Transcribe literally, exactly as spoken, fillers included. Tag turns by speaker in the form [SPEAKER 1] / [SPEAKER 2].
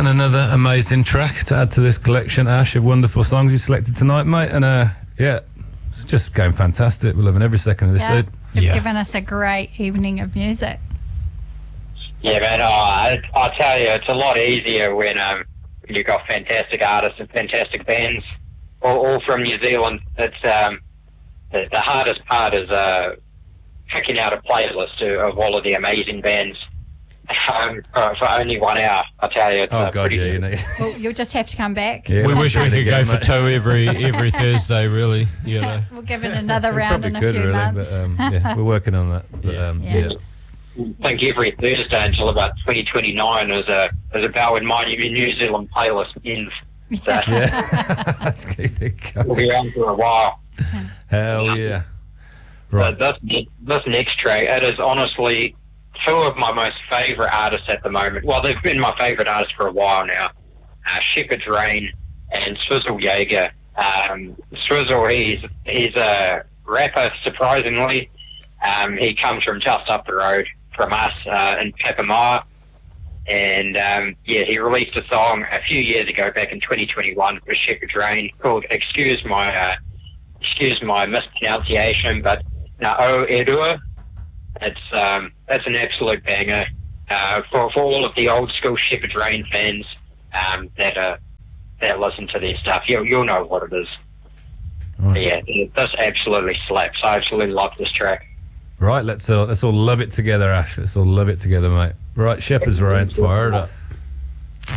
[SPEAKER 1] And another amazing track to add to this collection, Ash, of wonderful songs you selected tonight, mate. And uh, yeah, it's just going fantastic. We're loving every second of this,
[SPEAKER 2] yeah.
[SPEAKER 1] dude.
[SPEAKER 2] You've
[SPEAKER 3] Yeah.
[SPEAKER 2] given us a great evening of music.
[SPEAKER 4] Yeah, man. Oh, I, I tell you, it's a lot easier when um, you've got fantastic artists and fantastic bands, all, all from New Zealand. It's um, the, the hardest part is uh, picking out a playlist of all of the amazing bands um, for, for only one hour. I tell you, it's
[SPEAKER 1] Oh,
[SPEAKER 4] uh,
[SPEAKER 1] God,
[SPEAKER 4] pretty
[SPEAKER 1] yeah, you
[SPEAKER 4] good.
[SPEAKER 1] know.
[SPEAKER 2] Well, you'll just have to come back.
[SPEAKER 1] Yeah,
[SPEAKER 3] We
[SPEAKER 1] we'll
[SPEAKER 3] wish
[SPEAKER 1] do
[SPEAKER 3] we
[SPEAKER 1] it
[SPEAKER 3] could
[SPEAKER 1] again,
[SPEAKER 3] go for
[SPEAKER 1] mate.
[SPEAKER 3] two every every Thursday, really. You know.
[SPEAKER 2] We'll give it another
[SPEAKER 1] We
[SPEAKER 2] round
[SPEAKER 1] probably
[SPEAKER 2] in a
[SPEAKER 1] could,
[SPEAKER 2] few
[SPEAKER 1] really,
[SPEAKER 2] months.
[SPEAKER 1] but um, yeah, we're working on that. But,
[SPEAKER 3] Yeah.
[SPEAKER 1] um,
[SPEAKER 2] Yeah.
[SPEAKER 1] yeah.
[SPEAKER 4] I think every Thursday until about twenty twenty-nine is a is about when my New Zealand playlist ends. So
[SPEAKER 1] Yeah. Let's keep it
[SPEAKER 4] we'll
[SPEAKER 1] going.
[SPEAKER 4] be around for a while.
[SPEAKER 1] Hell yeah.
[SPEAKER 4] But
[SPEAKER 1] Right.
[SPEAKER 4] this, this next track, it is honestly two of my most favourite artists at the moment. Well, they've been my favourite artists for a while now. Uh, Shepherd's Rain and Swizzle Jaeger. Um, Swizzle, he's he's a rapper, surprisingly. Um, he comes from just up the road from us uh, in Papamoa. And um, yeah, he released a song a few years ago, back in twenty twenty-one, with Shepherd's Rain, called "Excuse My uh, Excuse My Mispronunciation," but uh, O Erua. It's um, that's an absolute banger uh, for for all of the old school Shepherd's Rain fans um, that uh, that listen to their stuff. You'll you'll know what it is.
[SPEAKER 1] Right.
[SPEAKER 4] Yeah, this absolutely slaps. I absolutely love this track.
[SPEAKER 1] Right, let's all let's all love it together, Ash. Let's all love it together, mate. Right, Shepherd's Rain, fire it up.